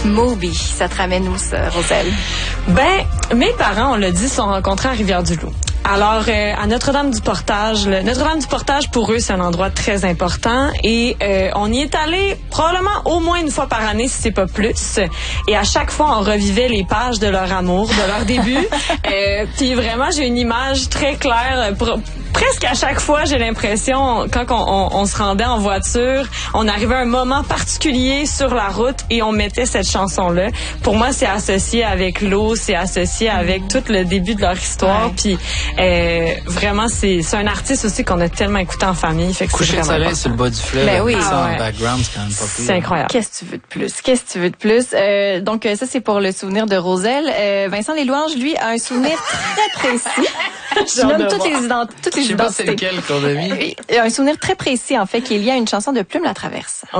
Moby, ça te ramène où ça, Roselle? Ben, mes parents, on l'a dit, se sont rencontrés à Rivière-du-Loup. Alors, à Notre-Dame-du-Portage, Notre-Dame-du-Portage, pour eux, c'est un endroit très important. Et on y est allé probablement au moins une fois par année, si c'est pas plus. Et à chaque fois, on revivait les pages de leur amour, de leur début. Puis vraiment, j'ai une image très claire. Presque à chaque fois, j'ai l'impression, quand on se rendait en voiture, on arrivait à un moment particulier sur la route et on mettait cette chanson-là. Pour moi, c'est associé avec l'eau, c'est associé avec tout le début de leur histoire. Puis vraiment, c'est un artiste aussi qu'on a tellement écouté en famille. Fait que Coucher de soleil sur le bas du fleuve, ben oui. ça en background, c'est quand même pas pire. C'est incroyable. Qu'est-ce que tu veux de plus? Qu'est-ce que tu veux de plus? Donc, ça, c'est pour le souvenir de Roselle. Vincent Leslouanges, lui, a un souvenir très précis. Je nomme toutes les identités. Je sais pas c'est lequel qu'on a mis. Un souvenir très précis, en fait, qui est lié à une chanson de Plume la Traverse.